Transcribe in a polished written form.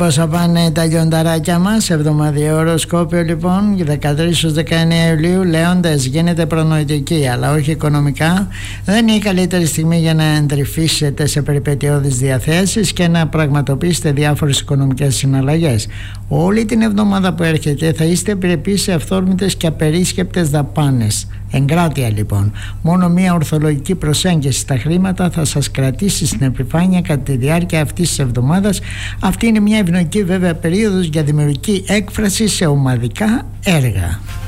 Πόσα πάνε τα λιονταράκια μας? Εβδομαδιαίο οροσκόπιο λοιπόν, 13-19 Ιουλίου. Λέοντες, γίνεται προνοητική, αλλά όχι οικονομικά. Δεν είναι η καλύτερη στιγμή για να εντρυφήσετε σε περιπετειώδεις διαθέσεις και να πραγματοποιήσετε διάφορες οικονομικές συναλλαγές. Όλη την εβδομάδα που έρχεται θα είστε επιρρεπείς σε αυθόρμητες και απερίσκεπτες δαπάνες. Εγκράτεια λοιπόν. Μόνο μια ορθολογική προσέγγιση στα χρήματα θα σας κρατήσει στην επιφάνεια κατά τη διάρκεια αυτής της εβδομάδας. Αυτή είναι μια ευνοϊκή βέβαια περίοδος για δημιουργική έκφραση σε ομαδικά έργα.